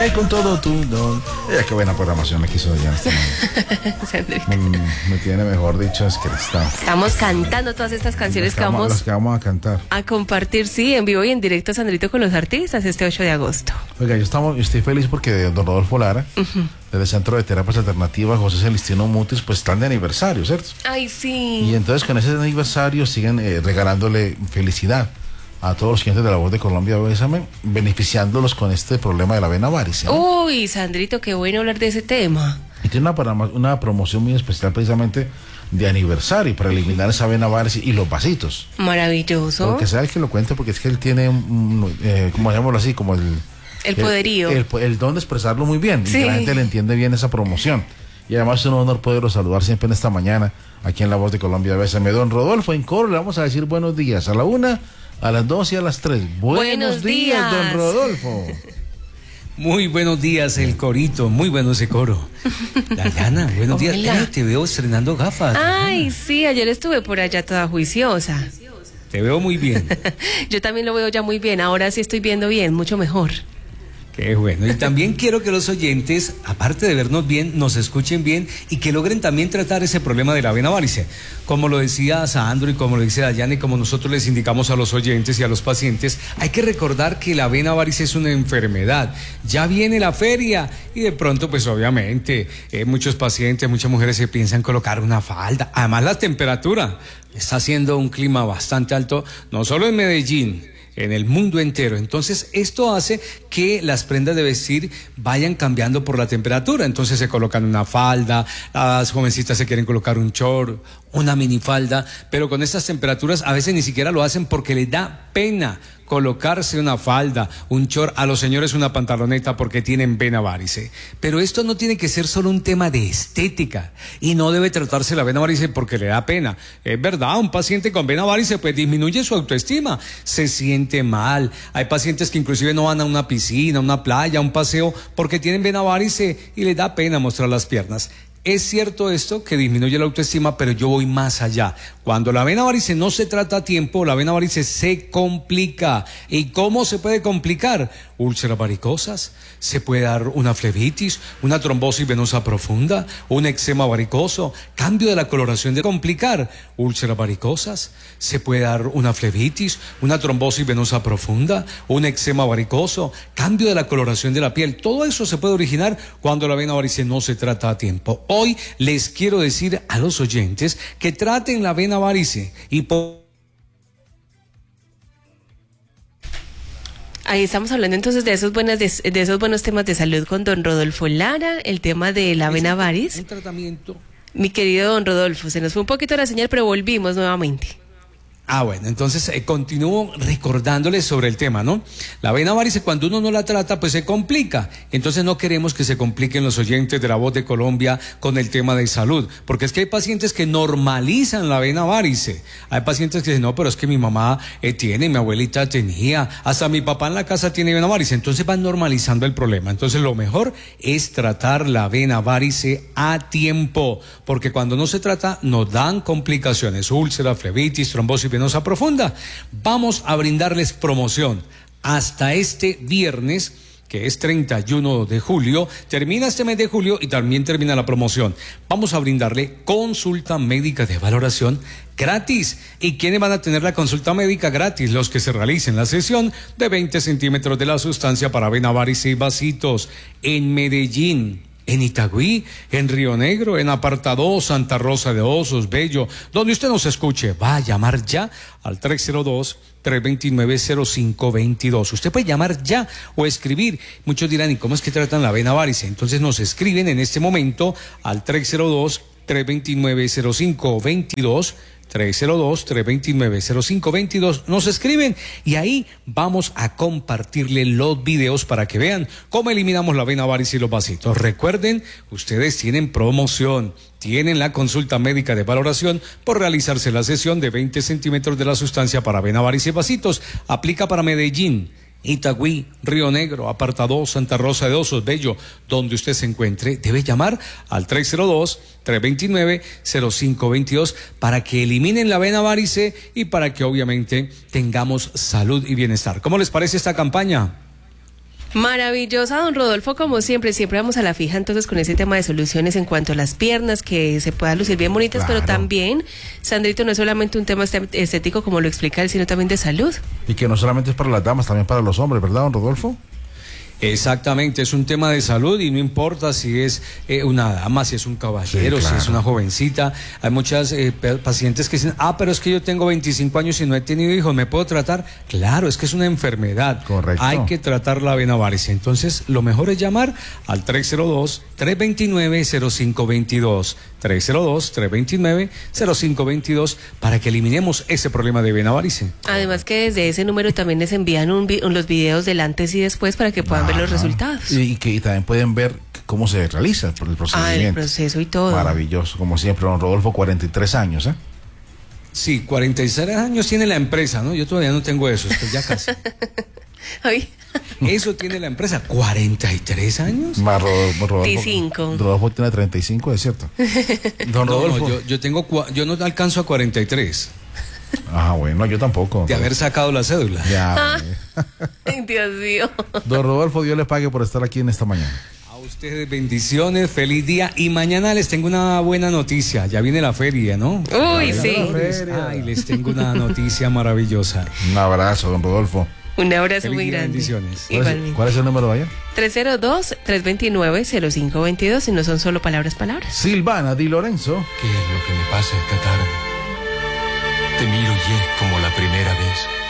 con todo tu don. Qué buena programación me quiso ya. Me tiene, mejor dicho, es que estamos cantando todas estas canciones que vamos a cantar. A compartir, sí, en vivo y en directo, Sandrito, con los artistas este 8 de agosto. Oiga, yo estoy feliz porque don Rodolfo Lara, desde el Centro de Terapias Alternativas José Celestino Mutis, pues están de aniversario, ¿cierto? Ay, sí. Y entonces con ese aniversario siguen regalándole felicidad a todos los clientes de La Voz de Colombia, Bésame, beneficiándolos con este problema de la vena varice, ¿no? Uy, Sandrito, qué bueno hablar de ese tema. Y tiene una promoción muy especial precisamente de aniversario para eliminar esa vena varice y los vasitos. Maravilloso. Porque sea el que lo cuente, porque es que él tiene, como llamémoslo así, como el poderío. El don de expresarlo muy bien, sí. Y que la gente le entiende bien esa promoción. Y además es un honor poderlo saludar siempre en esta mañana, aquí en La Voz de Colombia, Bésame. Don Rodolfo, en coro le vamos a decir buenos días, a la 1, a las 2 y a las 3. Buenos días, don Rodolfo. Muy buenos días, el corito, muy bueno ese coro. Dayana, buenos días. Te veo estrenando gafas. Ay, sí, ayer estuve por allá toda juiciosa. Te veo muy bien. Yo también lo veo ya muy bien, ahora sí estoy viendo bien, mucho mejor. Qué bueno. Y también quiero que los oyentes, aparte de vernos bien, nos escuchen bien y que logren también tratar ese problema de la vena varice. Como lo decía Sandro y como lo dice Dayana y como nosotros les indicamos a los oyentes y a los pacientes, hay que recordar que la vena varice es una enfermedad. Ya viene la feria y de pronto, pues obviamente, muchos pacientes, muchas mujeres se piensan colocar una falda. Además, la temperatura está haciendo un clima bastante alto, no solo en Medellín, en el mundo entero. Entonces esto hace que las prendas de vestir vayan cambiando por la temperatura. Entonces se colocan una falda, las jovencitas se quieren colocar un short, una minifalda, pero con estas temperaturas a veces ni siquiera lo hacen porque les da pena colocarse una falda, un short, a los señores una pantaloneta porque tienen vena varice. Pero esto no tiene que ser solo un tema de estética y no debe tratarse la vena varice porque le da pena. Es verdad, un paciente con vena varice pues disminuye su autoestima, se siente mal. Hay pacientes que inclusive no van a una piscina, una playa, un paseo porque tienen vena varice y les da pena mostrar las piernas. Es cierto esto, que disminuye la autoestima, pero yo voy más allá. Cuando la vena varice no se trata a tiempo, la vena varice se complica. ¿Y cómo se puede complicar? Úlceras varicosas, se puede dar una flebitis, una trombosis venosa profunda, un eczema varicoso, cambio de la coloración de complicar. Úlceras varicosas, se puede dar una flebitis, una trombosis venosa profunda, un eczema varicoso, cambio de la coloración de la piel. Todo eso se puede originar cuando la vena varice no se trata a tiempo. Hoy les quiero decir a los oyentes que traten la vena varice y Ahí estamos hablando entonces de esos buenos temas de salud con don Rodolfo Lara, el tema de la vena varice. Un tratamiento. Mi querido don Rodolfo, se nos fue un poquito la señal, pero volvimos nuevamente. Bueno, entonces continúo recordándoles sobre el tema, ¿no? La vena varice, cuando uno no la trata, pues se complica. Entonces no queremos que se compliquen los oyentes de La Voz de Colombia con el tema de salud, porque es que hay pacientes que normalizan la vena varice. Hay pacientes que dicen, no, pero es que mi mamá tiene, mi abuelita tenía, hasta mi papá en la casa tiene vena varice. Entonces van normalizando el problema. Entonces lo mejor es tratar la vena varice a tiempo, porque cuando no se trata nos dan complicaciones, úlcera, flebitis, trombosis venosa profunda. Vamos a brindarles promoción hasta este viernes, que es 31 de julio, termina este mes de julio y también termina la promoción. Vamos a brindarle consulta médica de valoración gratis. ¿Y quiénes van a tener la consulta médica gratis? Los que se realicen la sesión de 20 centímetros de la sustancia para vena varice y vasitos en Medellín, en Itagüí, en Río Negro, en Apartadó, Santa Rosa de Osos, Bello, donde usted nos escuche. Va a llamar ya al 302-329-0522. Usted puede llamar ya o escribir. Muchos dirán, ¿y cómo es que tratan la vena varice? Entonces nos escriben en este momento al 302-329-0522. 302-329-0522, nos escriben y ahí vamos a compartirle los videos para que vean cómo eliminamos la vena varice y los vasitos. Recuerden, ustedes tienen promoción, tienen la consulta médica de valoración por realizarse la sesión de 20 centímetros de la sustancia para vena varice y vasitos. Aplica para Medellín, Itagüí, Río Negro, Apartadó, Santa Rosa de Osos, Bello, donde usted se encuentre, debe llamar al 302-329-0522 para que eliminen la vena varice y para que obviamente tengamos salud y bienestar. ¿Cómo les parece esta campaña? Maravillosa, don Rodolfo, como siempre vamos a la fija entonces con ese tema de soluciones en cuanto a las piernas, que se puedan lucir bien bonitas, Claro. pero también, Sandrito, no es solamente un tema estético como lo explica él, sino también de salud. Y que no solamente es para las damas, también para los hombres, ¿verdad, don Rodolfo? Exactamente, es un tema de salud y no importa si es una dama, si es un caballero, Sí, claro. si es una jovencita. Hay muchas pacientes que dicen, pero es que yo tengo 25 años y no he tenido hijos, ¿me puedo tratar? Claro, es que es una enfermedad. Correcto. Hay que tratar la vena varice. Entonces, lo mejor es llamar al 302-329-0522. 302-329-0522 para que eliminemos ese problema de vena varice. Además que desde ese número también les envían los videos del antes y después para que puedan ver los resultados. Y también pueden ver cómo se realiza por el procedimiento. El proceso y todo. Maravilloso, como siempre, don Rodolfo, 43 años, ¿eh? Sí, 46 años tiene la empresa, ¿no? Yo todavía no tengo eso, estoy ya casi. Ay, Eso tiene la empresa, 43 años. Más Rodolfo, 25. Rodolfo tiene 35, es cierto. Don Rodolfo. No, yo no alcanzo a 43 Bueno, yo tampoco. de haber sacado la cédula. Ya. ay, Dios mío. Don Rodolfo, Dios le pague por estar aquí en esta mañana. A ustedes bendiciones, feliz día y mañana les tengo una buena noticia. Ya viene la feria, ¿no? Uy, sí. Ay, les tengo una noticia maravillosa. Un abrazo, don Rodolfo. Un abrazo Feliz muy día, grande. bendiciones. Igualmente. ¿Cuál es el número de allá? 302-329-0522 y no son solo palabras. Silvana Di Lorenzo. ¿Qué es lo que me pasa esta tarde? Te miro y es como la primera vez.